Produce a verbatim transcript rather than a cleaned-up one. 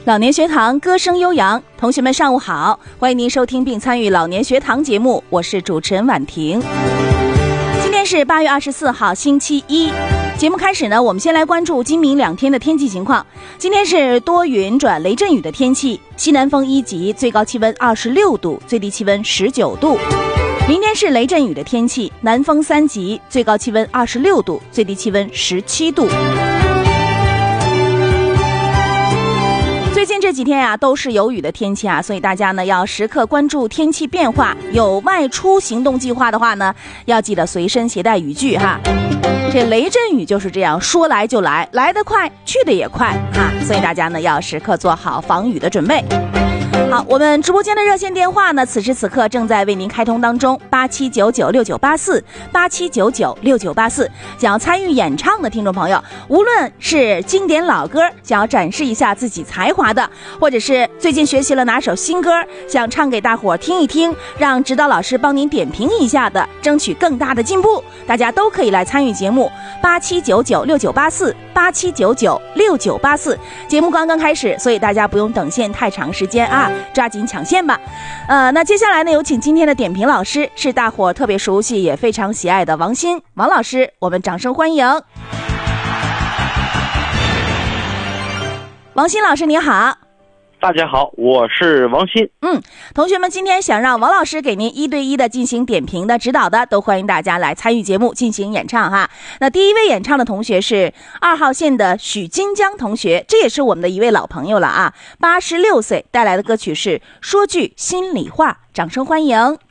老年学堂歌声悠扬，同学们上午好，欢迎您收听并参与老年学堂节目，我是主持人婉婷。今天是八月二十四号星期一，节目开始呢，我们先来关注今明两天的天气情况。今天是多云转雷阵雨的天气，西南风一级，最高气温二十六度，最低气温十九度。明天是雷阵雨的天气，南风三级，最高气温二十六度，最低气温十七度。最近这几天啊都是有雨的天气啊，所以大家呢要时刻关注天气变化，有外出行动计划的话呢，要记得随身携带雨具哈。这雷阵雨就是这样，说来就来，来得快，去得也快哈，所以大家呢要时刻做好防雨的准备。好，我们直播间的热线电话呢，此时此刻正在为您开通当中，八七九九六九八四，八七九九六九八四。想要参与演唱的听众朋友，无论是经典老歌，想要展示一下自己才华的，或者是最近学习了哪首新歌，想唱给大伙听一听，让指导老师帮您点评一下的，争取更大的进步，大家都可以来参与节目，八七九九六九八四，八七九九六九八四。节目刚刚开始，所以大家不用等线太长时间啊，抓紧抢线吧。呃，那接下来呢，有请今天的点评老师，是大伙特别熟悉也非常喜爱的王鑫王老师，我们掌声欢迎。王鑫老师你好。 大家好，我是王鑫。 嗯，同学们今天想让王老师给您一对一的进行点评的指导的，都欢迎大家来参与节目进行演唱哈。那第一位演唱的同学是二号线的许金江同学，这也是我们的一位老朋友了啊，八十六岁，带来的歌曲是说句心里话，掌声欢迎。